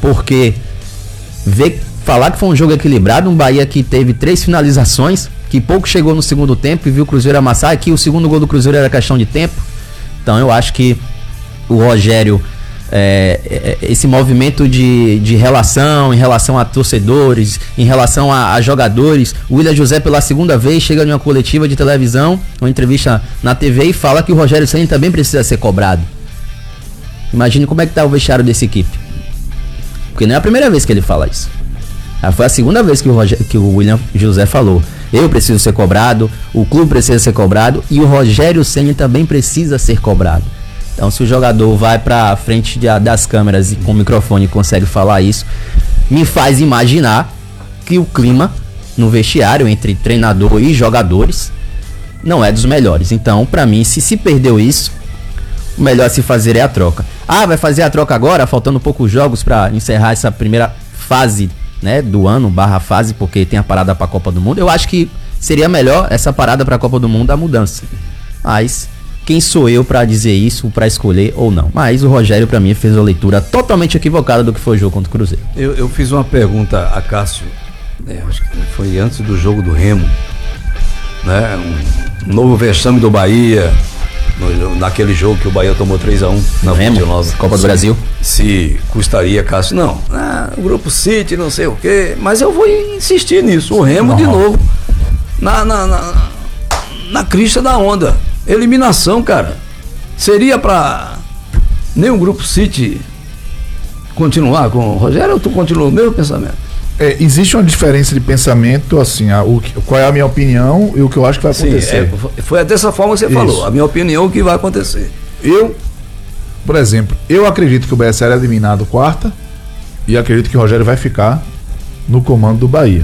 porque falar que foi um jogo equilibrado, um Bahia que teve 3 finalizações, que pouco chegou no segundo tempo e viu o Cruzeiro amassar, que o segundo gol do Cruzeiro era questão de tempo. Então eu acho que o Rogério, esse movimento de relação, em relação a torcedores, em relação a jogadores, o William José pela segunda vez chega numa coletiva de televisão, uma entrevista na TV e fala que o Rogério Ceni também precisa ser cobrado. Imagine como é que tá o vestiário dessa equipe, porque não é a primeira vez que ele fala isso. Foi a segunda vez que o William José falou: eu preciso ser cobrado, o clube precisa ser cobrado e o Rogério Ceni também precisa ser cobrado. Então, se o jogador vai pra frente das câmeras e com o microfone consegue falar isso, me faz imaginar que o clima no vestiário entre treinador e jogadores não é dos melhores. Então, pra mim, se perdeu isso, o melhor a se fazer é a troca. Vai fazer a troca agora, faltando poucos jogos pra encerrar essa primeira fase, né, do ano, /fase, porque tem a parada pra Copa do Mundo. Eu acho que seria melhor essa parada pra Copa do Mundo, a mudança. Mas quem sou eu pra dizer isso, pra escolher ou não? Mas o Rogério, pra mim, fez uma leitura totalmente equivocada do que foi o jogo contra o Cruzeiro. Eu fiz uma pergunta a Cássio, acho que foi antes do jogo do Remo, né? Um novo vexame do Bahia, naquele jogo que o Bahia tomou 3-1 na Remo, Copa do Brasil. Se custaria, Cássio, não, o Grupo City, não sei o quê, mas eu vou insistir nisso, o Remo de novo, na crista da onda. Eliminação, cara. Seria pra nem o Grupo City continuar com o Rogério, ou tu continua o mesmo pensamento? Existe uma diferença de pensamento, assim, qual é a minha opinião e o que eu acho que vai acontecer. Foi dessa forma que você falou, a minha opinião, o que vai acontecer. Por exemplo, eu acredito que o Bahia será eliminado quarta e acredito que o Rogério vai ficar no comando do Bahia.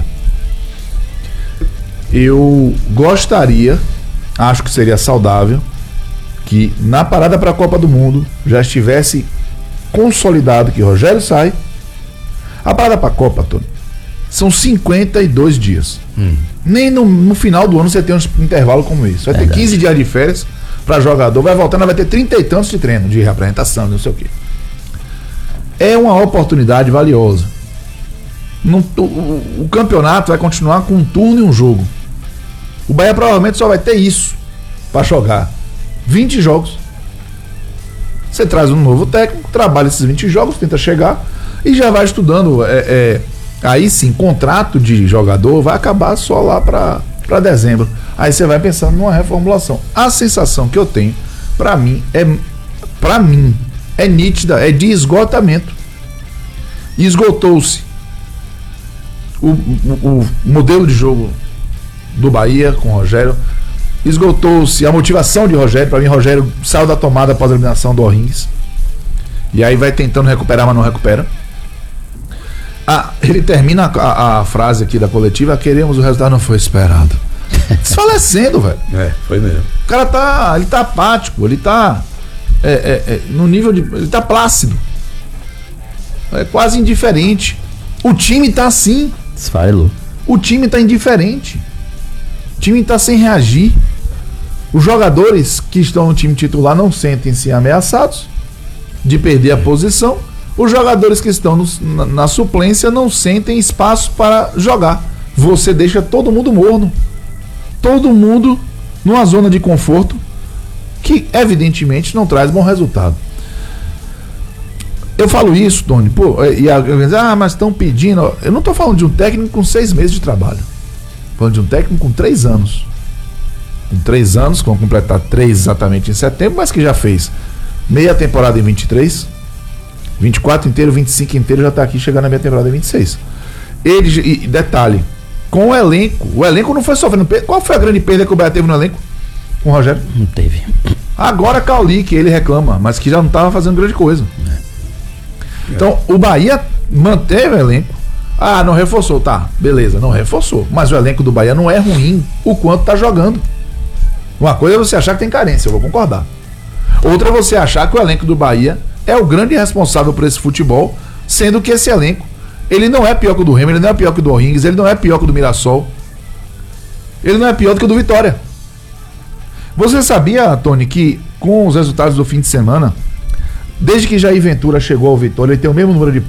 Eu gostaria, acho que seria saudável, que na parada para a Copa do Mundo já estivesse consolidado que Rogério sai. A parada para a Copa, Tony, são 52 dias. Nem no final do ano você tem um intervalo como esse. Vai ter 15 dias de férias para jogador, vai voltando, vai ter 30 e tantos de treino, de reapresentação, não sei o quê. É uma oportunidade valiosa. O campeonato vai continuar com um turno e um jogo. O Bahia provavelmente só vai ter isso para jogar 20 jogos. Você traz um novo técnico, trabalha esses 20 jogos, tenta chegar e já vai estudando. Aí sim, contrato de jogador vai acabar só lá para dezembro. Aí você vai pensando numa reformulação. A sensação que eu tenho, para mim, é nítida, é de esgotamento. Esgotou-se o modelo de jogo do Bahia com o Rogério, esgotou-se a motivação de Rogério. Para mim, Rogério saiu da tomada após a eliminação do O'Higgins e aí vai tentando recuperar, mas não recupera. Ele termina a frase aqui da coletiva: queremos, o resultado não foi esperado. Desfalecendo, velho. Foi mesmo. O cara ele tá apático, ele tá no nível de, ele tá plácido, é quase indiferente. O time tá assim. Desfarelou. O time tá indiferente. O time está sem reagir. Os jogadores que estão no time titular não sentem-se ameaçados de perder a posição. Os jogadores que estão na suplência não sentem espaço para jogar. Você deixa todo mundo morno. Todo mundo numa zona de conforto que evidentemente não traz bom resultado. Eu falo isso, Tony, mas estão pedindo. Eu não estou falando de um técnico com 6 meses de trabalho. Falando de um técnico com 3 anos. Com 3 anos, vão completar 3 exatamente em setembro, mas que já fez meia temporada em 23, 24 inteiro, 25 inteiro, já está aqui chegando na meia temporada em 26. E detalhe, com o elenco não foi sofrendo. Qual foi a grande perda que o Bahia teve no elenco com o Rogério? Não teve. Agora Cauli, que ele reclama, mas que já não estava fazendo grande coisa. Então, o Bahia manteve o elenco. Não reforçou, tá, beleza, não reforçou. Mas o elenco do Bahia não é ruim o quanto tá jogando. Uma coisa é você achar que tem carência, eu vou concordar. Outra é você achar que o elenco do Bahia é o grande responsável por esse futebol, sendo que esse elenco, ele não é pior que o do Remo, ele não é pior que o do O'Higgins, ele não é pior que o do Mirassol, ele não é pior do que o do Vitória. Você sabia, Tony, que com os resultados do fim de semana, desde que Jair Ventura chegou ao Vitória, ele tem o mesmo número de